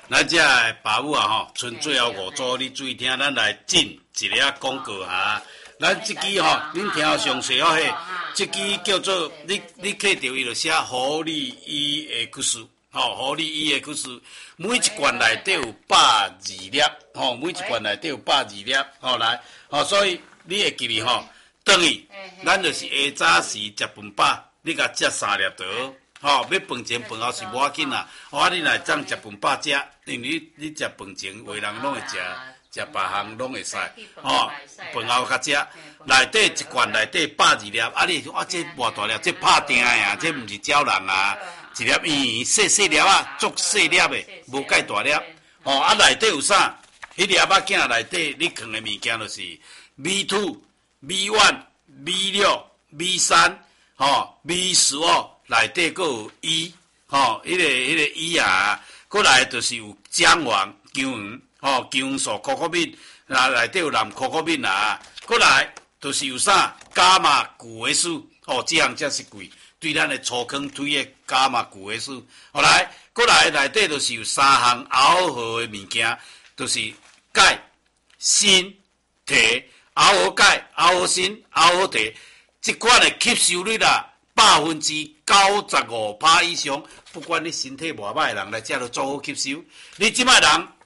咱这的爸母啊吼，剩最后5组，你注意听，咱来进一个广告哈。咱这支吼，恁听详细哦嘿，这支叫做你刻着伊就写活力EX，活力EX，每一罐内底有120粒，每一罐内底有120粒，来，所以你会记哩等于咱就是下早时食饭饱，你甲食3粒就好，要饭前饭后是无要紧啦，你若当食饭饱食，因为你食饭前为人拢会食别项拢会使，饭后较食，内底一罐内底120粒，你说这偌大粒，这拍定的啊，这毋是鸟人啊，一粒圆细粒啊，足细粒的，无介大粒，内底有啥？迄粒仔囝内底你放的物件就是 V2、V1、V6、V3、V15，内底佫有E，迄个 E 啊，佫来就是有姜黄、姜黄、姜黄素、可可蜜，内底有蓝可可蜜啊，佫来就是有啥伽马谷维素，这项才是贵，对咱的粗糠腿的伽马谷维素，来，佫来内底就是有3项熬好的物件，就是钙、锌、铁。熬好钙、熬好锌、熬好铁，这款的吸收率啦，95%以上，不管你身体偌歹的人来，这都做好吸收。你即摆人